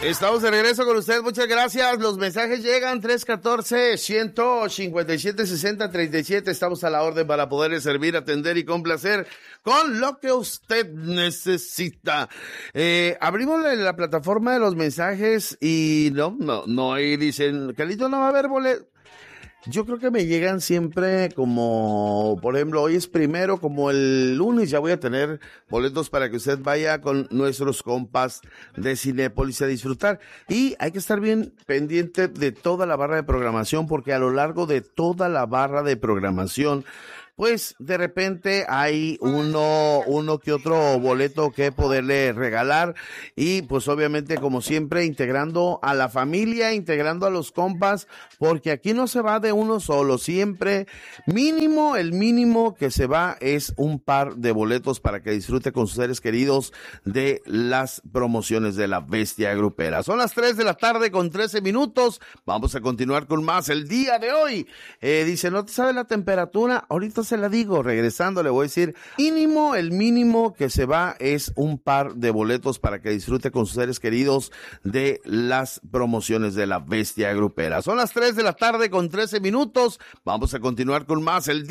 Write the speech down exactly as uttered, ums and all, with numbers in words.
Estamos de regreso con usted, muchas gracias. Los mensajes llegan tres uno cuatro, uno cinco siete, seis cero tres siete. Estamos a la orden para poderle servir, atender y complacer con lo que usted necesita. Eh, abrimos la, la plataforma de los mensajes y no, no, no, y dicen, Carlito, no va a haber boleto. Yo creo que me llegan siempre como, por ejemplo, hoy es primero, como el lunes ya voy a tener boletos para que usted vaya con nuestros compas de Cinépolis a disfrutar. Y hay que estar bien pendiente de toda la barra de programación, porque a lo largo de toda la barra de programación, pues de repente hay uno, uno que otro boleto que poderle regalar y pues obviamente como siempre integrando a la familia, integrando a los compas, porque aquí no se va de uno solo, siempre mínimo, el mínimo que se va es un par de boletos para que disfrute con sus seres queridos de las promociones de la Bestia Grupera. Son las tres de la tarde con trece minutos, vamos a continuar con más el día de hoy. Eh, dice, ¿no te sabe la temperatura? Ahorita se la digo, regresando le voy a decir, mínimo, el mínimo que se va es un par de boletos para que disfrute con sus seres queridos de las promociones de la Bestia Grupera. Son las tres de la tarde con trece minutos, vamos a continuar con más el